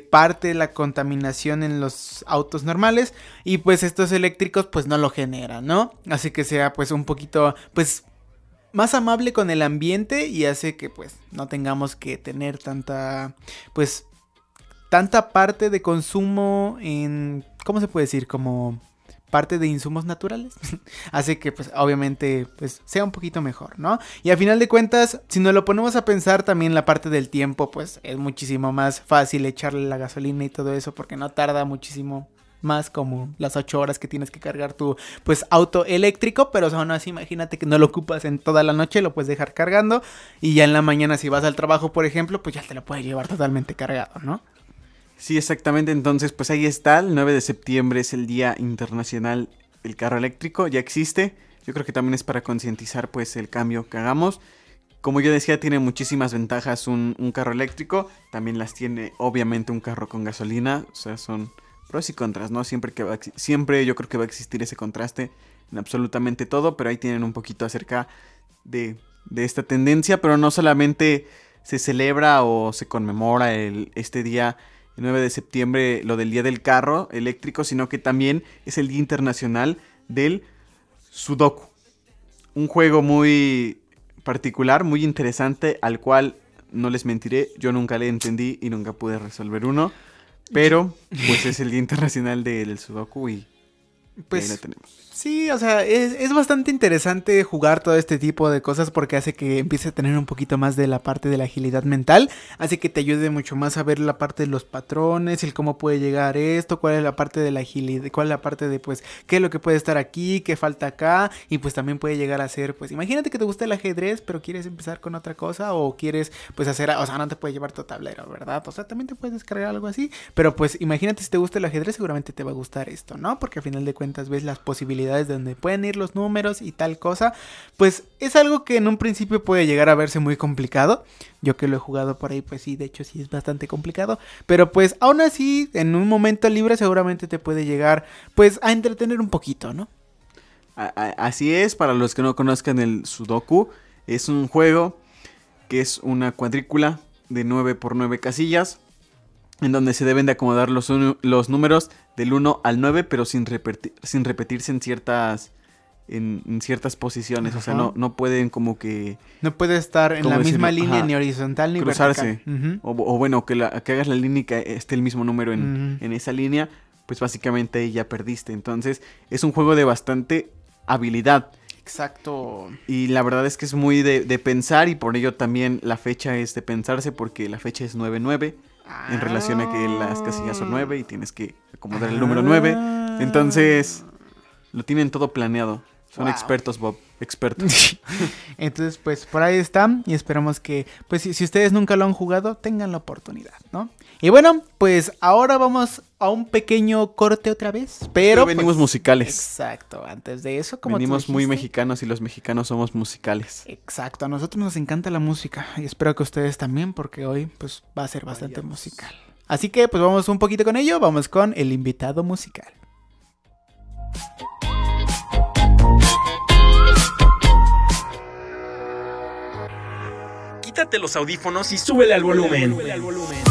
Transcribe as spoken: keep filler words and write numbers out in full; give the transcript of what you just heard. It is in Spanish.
parte la contaminación en los autos normales y pues estos eléctricos pues no lo generan, ¿no? Así que sea pues un poquito pues más amable con el ambiente y hace que pues no tengamos que tener tanta pues tanta parte de consumo en, ¿cómo se puede decir? Como parte de insumos naturales. Hace que pues obviamente pues sea un poquito mejor, ¿no? Y a final de cuentas, si nos lo ponemos a pensar también la parte del tiempo, pues es muchísimo más fácil echarle la gasolina y todo eso porque no tarda muchísimo más como las ocho horas que tienes que cargar tu pues auto eléctrico, pero aún así imagínate que no lo ocupas en toda la noche, lo puedes dejar cargando y ya en la mañana si vas al trabajo, por ejemplo, pues ya te lo puedes llevar totalmente cargado, ¿no? Sí, exactamente, entonces pues ahí está, el nueve de septiembre es el Día Internacional del Carro Eléctrico, ya existe, yo creo que también es para concientizar pues el cambio que hagamos. Como yo decía, tiene muchísimas ventajas un, un carro eléctrico, también las tiene obviamente un carro con gasolina, o sea, son pros y contras, ¿no? Siempre, que va a, siempre yo creo que va a existir ese contraste en absolutamente todo, pero ahí tienen un poquito acerca de, de esta tendencia, pero no solamente se celebra o se conmemora el, este día el nueve de septiembre, lo del Día del Carro Eléctrico, sino que también es el Día Internacional del Sudoku. Un juego muy particular, muy interesante, al cual, no les mentiré, yo nunca le entendí y nunca pude resolver uno. Pero, pues es el Día Internacional del Sudoku y pues ahí lo tenemos. Sí, o sea, es, es bastante interesante jugar todo este tipo de cosas porque hace que empieces a tener un poquito más de la parte de la agilidad mental, hace que te ayude mucho más a ver la parte de los patrones, el cómo puede llegar esto, cuál es la parte de la agilidad, cuál es la parte de pues qué es lo que puede estar aquí, qué falta acá, y pues también puede llegar a ser, pues imagínate que te gusta el ajedrez, pero quieres empezar con otra cosa o quieres pues hacer, o sea, no te puedes llevar tu tablero, ¿verdad? O sea, también te puedes descargar algo así, pero pues imagínate si te gusta el ajedrez, seguramente te va a gustar esto, ¿no? Porque al final de cuentas ves las posibilidades de donde pueden ir los números y tal cosa, pues es algo que en un principio puede llegar a verse muy complicado. Yo que lo he jugado por ahí, pues sí, de hecho sí es bastante complicado, pero pues aún así, en un momento libre seguramente te puede llegar pues a entretener un poquito, ¿no? Así es, para los que no conozcan el Sudoku, es un juego que es una cuadrícula de nueve por nueve casillas, en donde se deben de acomodar los, un, los números del uno al nueve, pero sin, repetir, sin repetirse en ciertas en, en ciertas posiciones. Ajá. O sea, no, no pueden como que... No puede estar en la misma decirlo? línea, ajá, ni horizontal ni cruzarse. vertical. Uh-huh. O, o bueno, que, la, que hagas la línea y que esté el mismo número en, uh-huh. en esa línea, pues básicamente ahí ya perdiste. Entonces, es un juego de bastante habilidad. Exacto. Y la verdad es que es muy de, de pensar, y por ello también la fecha es de pensarse, porque la fecha es nueve nueve. En relación a que las casillas son nueve y tienes que acomodar ah. el número nueve. Entonces, lo tienen todo planeado. Son wow. expertos, Bob. Expertos. Entonces, pues, por ahí están. Y esperamos que, pues, si, si ustedes nunca lo han jugado, tengan la oportunidad, ¿no? Y bueno, pues, ahora vamos a un pequeño corte otra vez. Pero, pero venimos pues, musicales. Exacto. Antes de eso, como venimos muy mexicanos y los mexicanos somos musicales. Exacto. A nosotros nos encanta la música. Y espero que ustedes también, porque hoy, pues, va a ser bastante Vayamos. musical. Así que, pues, vamos un poquito con ello. Vamos con el invitado musical. Quítate los audífonos y súbele al volumen. Súbele al volumen.